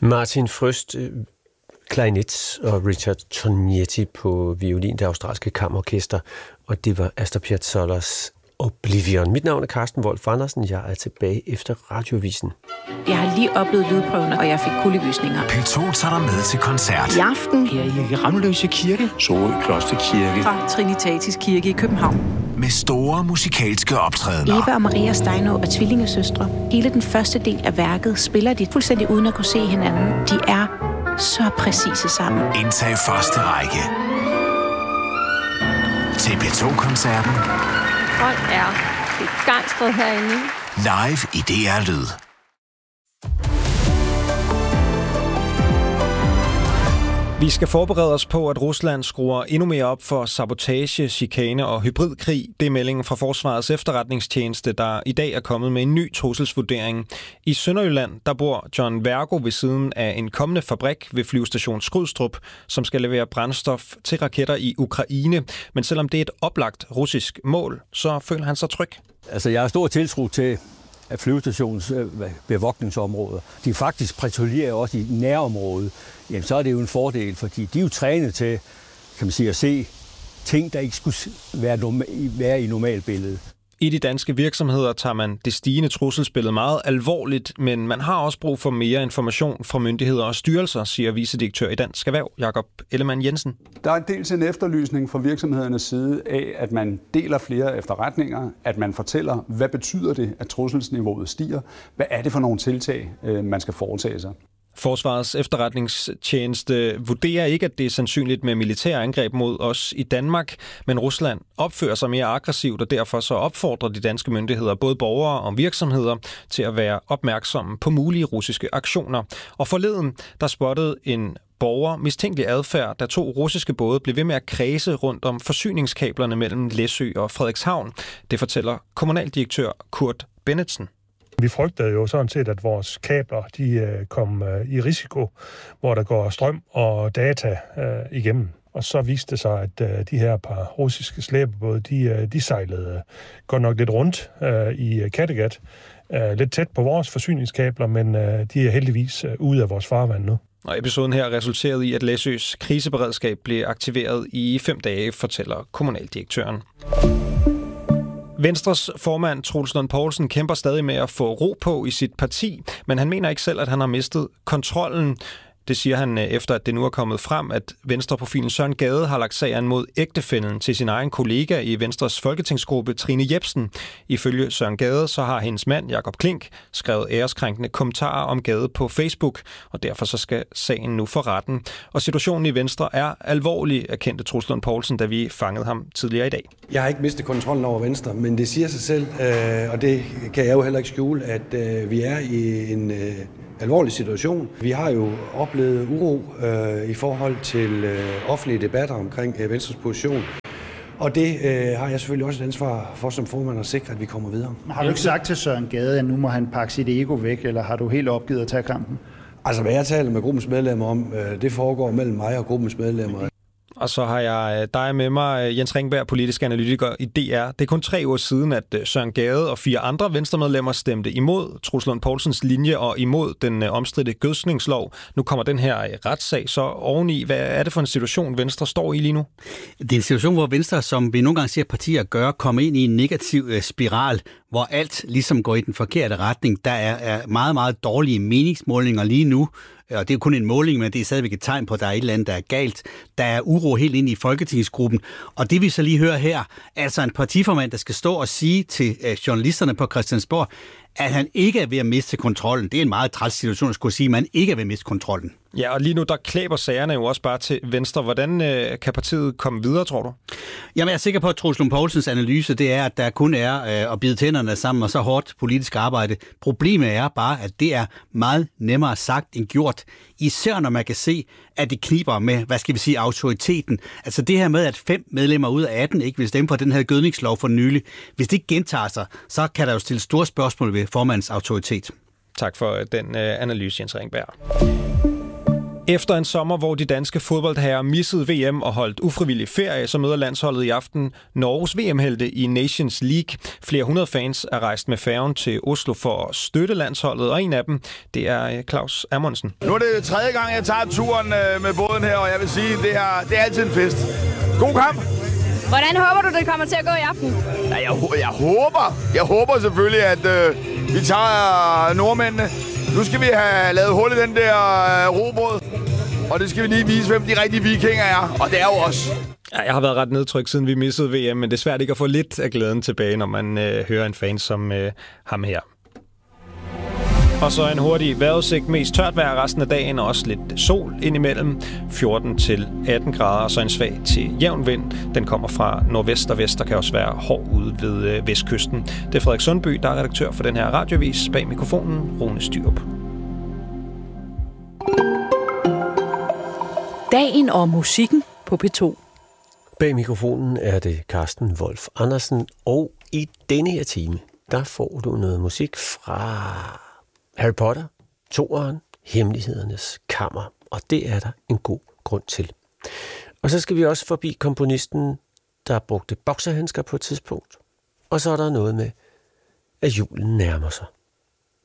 Martin Frøst, klarinet og Richard Tognetti på violin, det australske kammerorkester, og det var Astor Piazzollers Oblivion. Mit navn er Carsten Wolf Andersen. Jeg er tilbage efter Radiovisen. Jeg har lige oplevet lydprøven, og jeg fik kuldegysninger. P2 tager dig med til koncert. I aften her i Ramløse Kirke, Sorø Klosterkirke, fra Trinitatis Kirke i København. Med store musikalske optrædener. Eva og Maria Steinau er tvillingesøstre. Hele den første del af værket spiller de fuldstændig uden at kunne se hinanden. De er så præcise sammen. Indtag første række. Til P2-koncerten. Folk er begejstret herinde. Live i DR Lyd. Vi skal forberede os på, at Rusland skruer endnu mere op for sabotage, chikane og hybridkrig. Det er meldingen fra Forsvarets efterretningstjeneste, der i dag er kommet med en ny trusselsvurdering. I Sønderjylland, der bor John Vergo ved siden af en kommende fabrik ved flyvestation Skrydstrup, som skal levere brændstof til raketter i Ukraine. Men selvom det er et oplagt russisk mål, så føler han sig tryg. Altså, jeg har stor tiltro til at flyvestationens bevogtningsområder. De faktisk patruljerer også i nærområdet. Jamen, så er det jo en fordel, fordi de er jo trænet til, kan man sige, at se ting, der ikke skulle være i normalbilledet. I de danske virksomheder tager man det stigende trusselsbillede meget alvorligt, men man har også brug for mere information fra myndigheder og styrelser, siger vicedirektør i Dansk Erhverv, Jakob Ellemann Jensen. Der er dels en efterlysning fra virksomhedernes side af, at man deler flere efterretninger, at man fortæller, hvad betyder det, at trusselsniveauet stiger, hvad er det for nogle tiltag, man skal foretage sig. Forsvarets efterretningstjeneste vurderer ikke, at det er sandsynligt med militære angreb mod os i Danmark, men Rusland opfører sig mere aggressivt, og derfor så opfordrer de danske myndigheder både borgere og virksomheder til at være opmærksomme på mulige russiske aktioner. Og forleden, der spottede en borger mistænkelig adfærd, da 2 russiske både blev ved med at kredse rundt om forsyningskablerne mellem Læsø og Frederikshavn. Det fortæller kommunaldirektør Kurt Bennetsen. Vi frygtede jo sådan set, at vores kabler de kom i risiko, hvor der går strøm og data igennem. Og så viste det sig, at de her par russiske slæbebåde, de sejlede godt nok lidt rundt i Kattegat, lidt tæt på vores forsyningskabler, men de er heldigvis ude af vores farvand nu. Og episoden her resulterede i, at Læsøs kriseberedskab blev aktiveret i 5 dage, fortæller kommunaldirektøren. Venstres formand Troels Lund Poulsen kæmper stadig med at få ro på i sit parti, men han mener ikke selv, at han har mistet kontrollen. Det siger han efter, at det nu er kommet frem, at Venstreprofilen Søren Gade har lagt sagen mod ægtefællen til sin egen kollega i Venstres folketingsgruppe, Trine Jepsen. Ifølge Søren Gade, så har hendes mand, Jakob Klink, skrevet æreskrænkende kommentarer om Gade på Facebook, og derfor så skal sagen nu for retten. Og situationen i Venstre er alvorlig, erkendte Troels Lund Poulsen, da vi fangede ham tidligere i dag. Jeg har ikke mistet kontrollen over Venstre, men det siger sig selv, og det kan jeg jo heller ikke skjule, at vi er i en alvorlig situation. Vi har jo oplevet uro i forhold til offentlige debatter omkring Venstres position. Og det har jeg selvfølgelig også et ansvar for som formand at sikre, at vi kommer videre. Har du ikke sagt til Søren Gade, at nu må han pakke sit ego væk, eller har du helt opgivet at tage kampen? Altså, hvad jeg taler med gruppens medlemmer om, det foregår mellem mig og gruppens medlemmer. Og så har jeg dig med mig, Jens Ringberg, politisk analytiker i DR. Det er kun 3 uger siden, at Søren Gade og 4 andre venstremedlemmer stemte imod Troels Lund Poulsens linje og imod den omstridte gødskningslov. Nu kommer den her retssag så oveni. Hvad er det for en situation, Venstre står i lige nu? Det er en situation, hvor Venstre, som vi nogle gange ser partier gøre, kommer ind i en negativ spiral, hvor alt ligesom går i den forkerte retning. Der er meget, meget dårlige meningsmålinger lige nu. Og det er jo kun en måling, men det er stadigvæk et tegn på, at der er et eller andet, der er galt. Der er uro helt ind i folketingsgruppen. Og det vi så lige hører her, altså en partiformand, der skal stå og sige til journalisterne på Christiansborg, at han ikke er ved at miste kontrollen. Det er en meget træls situation at skulle sige, at man ikke er ved at miste kontrollen. Ja, og lige nu der klæber sagerne jo også bare til Venstre. Hvordan kan partiet komme videre, tror du? Jamen, jeg er sikker på, at Troels Lund Poulsens analyse, det er, at der kun er at bide tænderne sammen og så hårdt politisk arbejde. Problemet er bare, at det er meget nemmere sagt end gjort. Især når man kan se, at det kniber med, hvad skal vi sige, autoriteten. Altså det her med, at 5 medlemmer ud af 18 ikke vil stemme for den her gødningslov for nylig. Hvis det gentager sig, så kan der jo stille store spørgsmål ved formandens autoritet. Tak for den analyse, Jens Ringberg. Efter en sommer, hvor de danske fodboldherrer missede VM og holdt ufrivillig ferie, så møder landsholdet i aften Norges VM-helte i Nations League. Flere hundrede fans er rejst med færgen til Oslo for at støtte landsholdet, og en af dem, det er Claus Amundsen. Nu er det 3. gang, jeg tager turen med båden her, og jeg vil sige, det er altid en fest. God kamp! Hvordan håber du, det kommer til at gå i aften? Ja, jeg håber selvfølgelig, at vi tager nordmændene. Nu skal vi have lavet hul i den der robrød, og det skal vi lige vise, hvem de rigtige vikinger er, og det er jo os. Ja, jeg har været ret nedtrykt, siden vi missede VM, men det er svært ikke at få lidt af glæden tilbage, når man hører en fan som ham her. Og så en hurtig vejrudsigt, mest tørt vejr resten af dagen, og også lidt sol indimellem. 14 til 18 grader, og så en svag til jævn vind. Den kommer fra nordvest og vest, og kan også være hård ude ved vestkysten. Det er Frederik Sundby, der er redaktør for den her radiovis. Bag mikrofonen, Rune Styrup. Dagen og musikken på P2. Bag mikrofonen er det Carsten Wolf Andersen, og i denne her time, der får du noget musik fra Harry Potter, 2'eren, Hemmelighedernes Kammer, og det er der en god grund til. Og så skal vi også forbi komponisten, der brugte bokserhandsker på et tidspunkt, og så er der noget med, at julen nærmer sig.